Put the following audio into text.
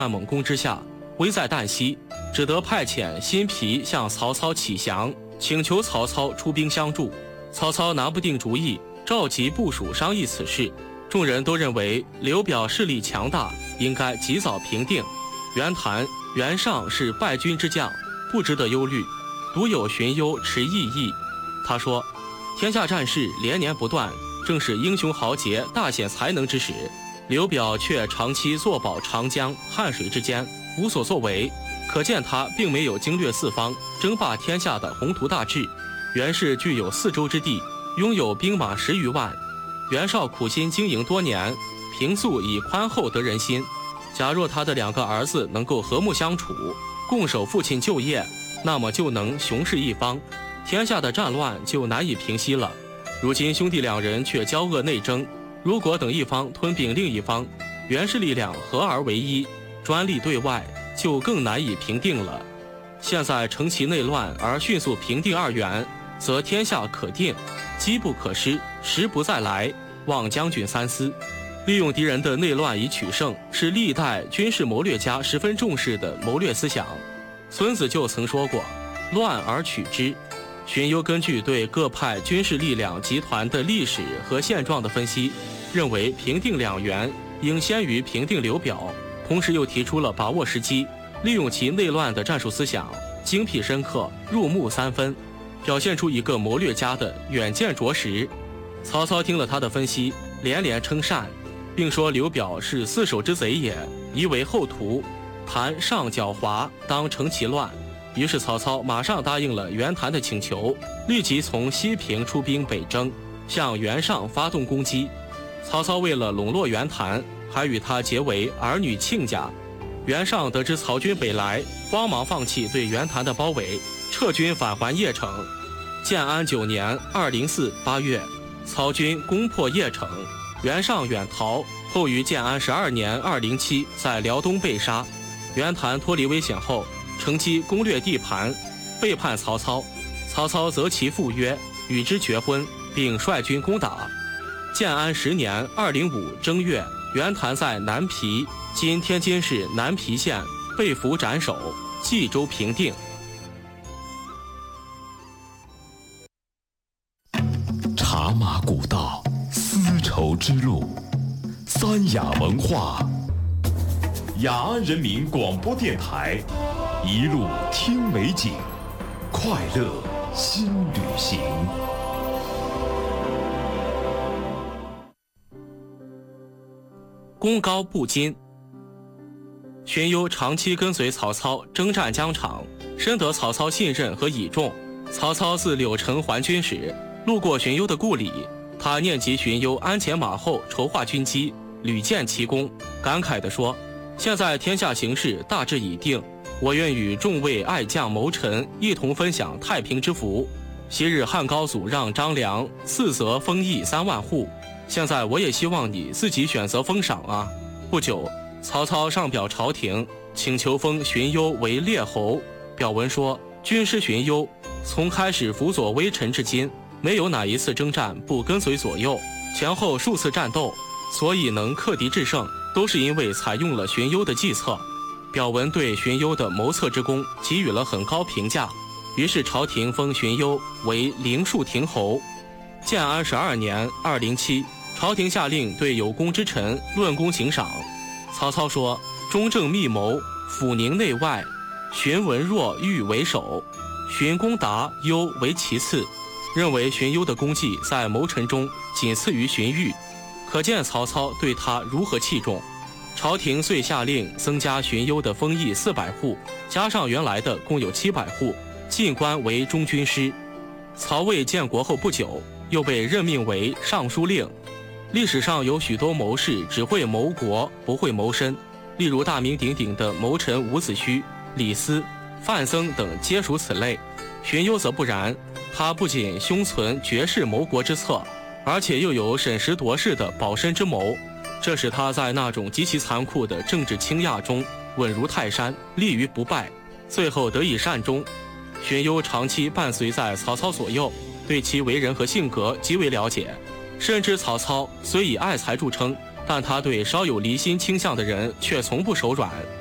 猛攻之下，危在旦夕，只得派遣辛毗向曹操启降，请求曹操出兵相助。曹操拿不定主意，召集部属商议此事。众人都认为刘表势力强大，应该及早平定。袁谭、袁尚是败军之将，不值得忧虑，独有荀攸持异议。他说：天下战事连年不断，正是英雄豪杰大显才能之时，刘表却长期坐保长江、汉水之间，无所作为，可见他并没有经略四方、争霸天下的宏图大志。袁氏具有4州之地，拥有兵马10余万。袁绍苦心经营多年，平素以宽厚得人心。假若他的2个儿子能够和睦相处，共守父亲旧业，那么就能雄视一方，天下的战乱就难以平息了。如今兄弟2人却交恶内争，如果等一方吞并另一方，袁氏力量合而为一，专利对外，就更难以平定了。现在乘其内乱而迅速平定2袁，则天下可定，机不可失，时不再来，望将军三思。利用敌人的内乱以取胜，是历代军事谋略家十分重视的谋略思想。孙子就曾说过：乱而取之。荀攸根据对各派军事力量集团的历史和现状的分析，认为平定2袁应先于平定刘表，同时又提出了把握时机，利用其内乱的战术思想，精辟深刻，入木3分，表现出一个谋略家的远见卓识。曹操听了他的分析，连连称善，并说刘表是4手之贼也，宜为后图，谭尚狡猾，当成其乱。于是曹操马上答应了袁谭的请求，立即从西平出兵北征，向袁尚发动攻击。曹操为了笼络袁谭，还与他结为儿女亲家。袁尚得知曹军北来，慌忙放弃对袁谭的包围，撤军返还邺城。建安9年204 8月，曹军攻破邺城，袁尚远逃，后于建安12年207在辽东被杀。袁谭脱离危险后，乘机攻略地盘，背叛曹操。曹操择其父约，与之绝婚，并率军攻打。建安10年205正月，袁谭在南皮（今天津市南皮县）被俘斩首，冀州平定。 茶马古道，丝绸之路，三雅文化。雅安人民广播电台，一路听美景，快乐新旅行。 功高不矜。荀攸长期跟随曹操征战疆场，深得曹操信任和倚重。曹操自柳城还军时，路过荀攸的故里，他念及荀攸鞍前马后筹划军机，屡建奇功，感慨地说：现在天下形势大致已定，我愿与众位爱将谋臣一同分享太平之福。昔日汉高祖让张良赐泽封邑3万户，现在我也希望你自己选择封赏啊。不久，曹操上表朝廷，请求封荀攸为列侯。表文说，军师荀攸从开始辅佐微臣至今，没有哪一次征战不跟随左右，前后数次战斗，所以能克敌制胜，都是因为采用了荀攸的计策。表文对荀攸的谋策之功给予了很高评价，于是朝廷封荀攸为灵树亭侯。建安12年207，朝廷下令对有功之臣论功行赏。曹操说：中正密谋，抚宁内外，荀文若欲为首，荀公达、攸为其次，认为荀攸的功绩在谋臣中仅次于荀彧，可见曹操对他如何器重。朝廷遂下令增加荀攸的封邑400户，加上原来的共有700户，进官为中军师。曹魏建国后不久，又被任命为尚书令。历史上有许多谋士只会谋国，不会谋身，例如大名鼎鼎的谋臣伍子胥、李斯、范增等皆属此类。荀攸则不然，他不仅胸存绝世谋国之策，而且又有审时度势的保身之谋，这使他在那种极其残酷的政治倾轧中稳如泰山，立于不败，最后得以善终。荀攸长期伴随在曹操左右，对其为人和性格极为了解，深知曹操虽以爱才著称，但他对稍有离心倾向的人却从不手软。